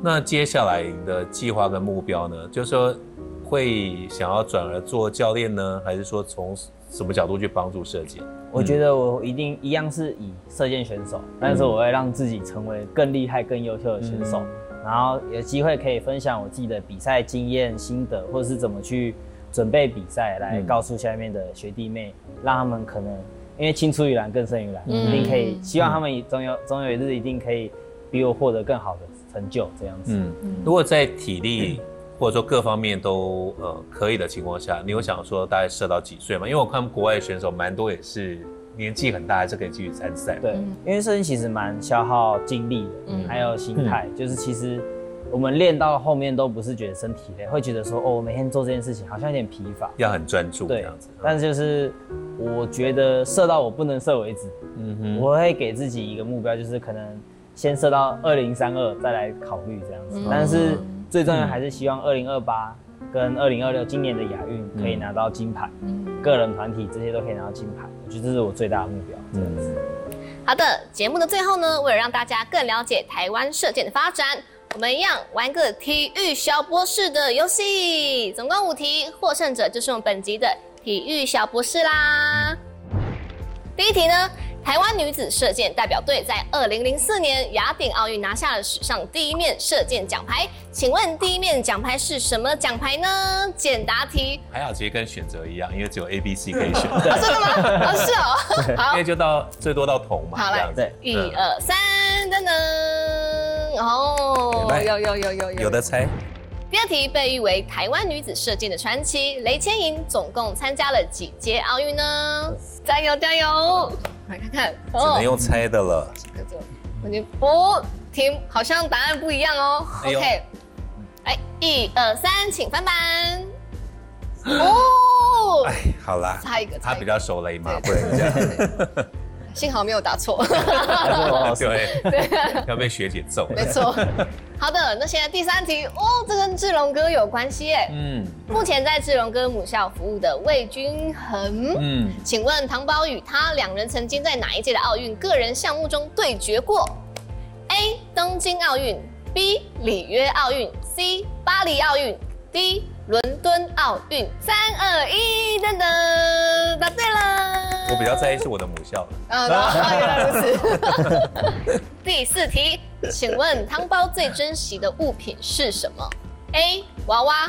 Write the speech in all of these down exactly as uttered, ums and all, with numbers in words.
那接下来的计划跟目标呢？就是说会想要转而做教练呢，还是说从什么角度去帮助射箭？ 我觉得我一定一样是以射箭选手，嗯、但是我会让自己成为更厉害、更优秀的选手，嗯、然后有机会可以分享我自己的比赛经验、心得，或者是怎么去准备比赛，来告诉下面的学弟妹，嗯、让他们可能因为青出于蓝更胜于蓝，嗯、一定可以，希望他们总有总有一日一定可以比我获得更好的成就，这样子。 嗯，如果在体力。嗯或者说各方面都呃可以的情况下，你有想说大概射到几岁吗？因为我看国外的选手蛮多也是年纪很大还是可以继续参赛。 对，因为射箭其实蛮消耗精力的，嗯、还有心态，嗯、就是其实我们练到后面都不是觉得身体累，会觉得说哦，我每天做这件事情好像有点疲乏， 要很专注这样子。 但是就是我觉得射到我不能射为止，嗯哼，我会给自己一个目标，就是可能先射到二零三二再来考虑这样子，嗯、但是。最重要还是希望二零二八跟二零二六今年的亚运可以拿到金牌，嗯、个人、团体这些都可以拿到金牌，我觉得这是我最大的目标。这样子。 好的，节目的最后呢，为了让大家更了解台湾射箭的发展，我们一样玩个体育小博士的游戏，总共五题，获胜者就是我们本集的体育小博士啦。第一题呢？台湾女子射箭代表队在二零零四年雅典奥运拿下了史上第一面射箭奖牌，请问第一面奖牌是什么奖牌呢？简答题。还好， 其实跟选择一样，因为只有 A、B、C 可以选。 哦、真的吗？哦，是哦。好， 因为就到最多到铜嘛。 好，来，对，一二三，噔噔。哦，有有有有有。 有的猜。 第二题被誉为台湾女子射箭的传奇，雷千莹总共参加了几届奥运呢？加油加油！来看看， 只能用猜的了。 我觉得不，题好像答案不一样哦。OK， 来，一二三，请翻版。哦， 哎，好啦， 差一个， 他比较熟雷嘛，不能这样。 幸好没有答错。 对对，要被学姐揍。 没错。好的，那现在第三题哦，这跟志龙哥有关系耶。嗯，目前在志龙哥母校服务的魏均衡，嗯，请问汤包与他两人曾经在哪一届的奥运个人项目中对决过 ？A. 东京奥运 ，B. 里约奥运 ，C. 巴黎奥运 ，D. 伦敦奥运。三二一，噔噔，答对了。 我比较在意是我的母校。 嗯，原来如此。第四题，请问汤包最珍惜的物品是什么 ？A. 娃娃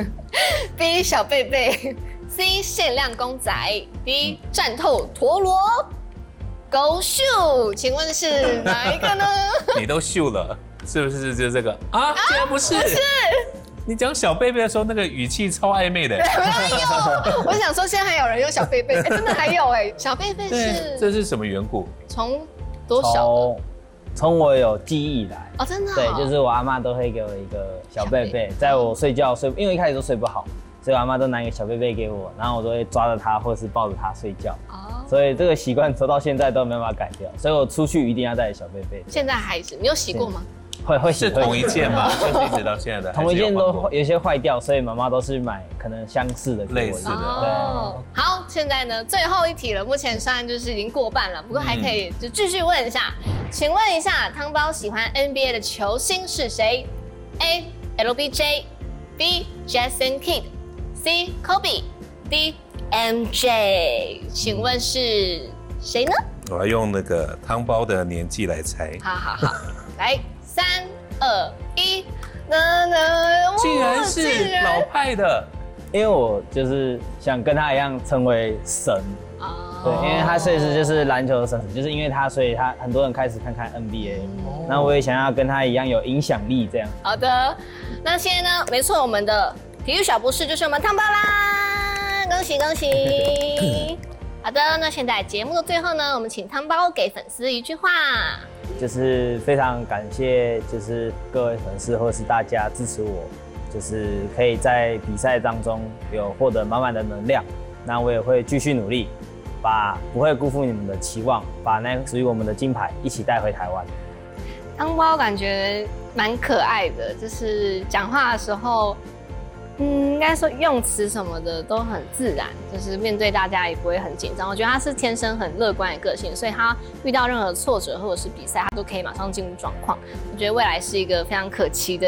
，B. 小贝贝 ，C. 限量公仔 ，D. 战斗陀螺。Go shoot， 请问是哪一个呢？ 你都秀了，是不是就这个啊？竟然不是。 不是。 你讲小贝贝的时候，那个语气超暧昧的。 没有，我想说现在还有人用小贝贝，哎，真的还有哎，小贝贝是。 这是什么缘故？ 从多少？ 从我有记忆以来。 哦，真的。 对，就是我阿嬷都会给我一个小贝贝，在我睡觉睡，因为一开始都睡不好，所以我阿嬷都拿一个小贝贝给我，然后我都会抓着它或者是抱着它睡觉。哦。所以这个习惯走到现在都没办法改掉，所以我出去一定要带小贝贝。 现在还是，你有洗过吗？ 会会是同一件吗？就是一直到现在的同一件都有些坏掉，所以妈妈都是买可能相似的类似的。 哦，好，现在呢最后一题了，目前算就是已经过半了，不过还可以就继续问一下，嗯、请问一下汤包喜欢 N B A 的球星是谁 ？A. L B J B. Jason Kidd C. Kobe D. M J， 请问是谁呢？ 我要用那个汤包的年纪来猜。 好好好，来。三二一，那那竟然是老派的， 因为我就是想跟他一样成为神啊，对，因为他随时就是篮球的神，就是因为他，所以他很多人开始看看 N B A，那、嗯、我也想要跟他一样有影响力这样。 好的，那现在呢，没错，我们的体育小博士就是我们汤包啦，恭喜恭喜！好的，那现在节目的最后呢，我们请汤包给粉丝一句话。 就是非常感谢，就是各位粉丝或是大家支持我，就是可以在比赛当中有获得满满的能量。那我也会继续努力，把不会辜负你们的期望，把那属于我们的金牌一起带回台湾。 汤包感觉蛮可爱的，就是讲话的时候嗯，应该说用词什么的都很自然，就是面对大家也不会很紧张。我觉得他是天生很乐观的个性，所以他遇到任何挫折或者是比赛，他都可以马上进入状况。我觉得未来是一个非常可期的